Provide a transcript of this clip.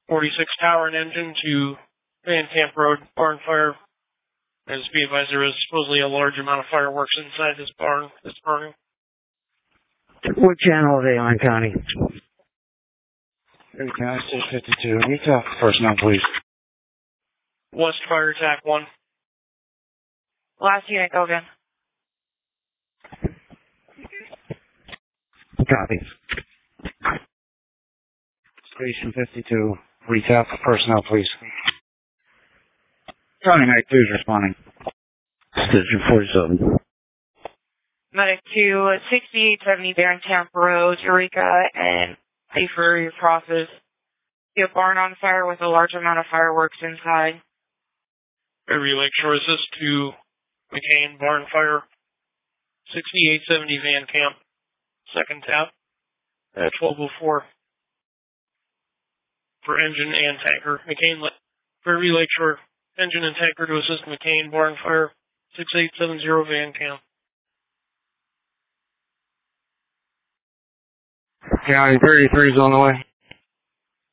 46 Tower and Engine to Van Camp Road, barn fire. As be advised, there is supposedly a large amount of fireworks inside this barn this morning. What channel are they on, Connie? County Stage 52. Retail personnel, please. West Fire Attack 1. Last unit, go again. Copy. Station 52. Retail personnel, please. County Night 2 is responding. Station 47. Medic to 6870 Van Camp Road, Eureka, and pay for your process. See a barn on fire with a large amount of fireworks inside. Fairview Lakeshore Assist to McCain, barn fire. 6870 Van Camp, second tap at 12:04 for engine and tanker. McCain, Fairview Lakeshore, engine and tanker to assist McCain, barn fire. 6870 Van Camp. County 33 is on the way.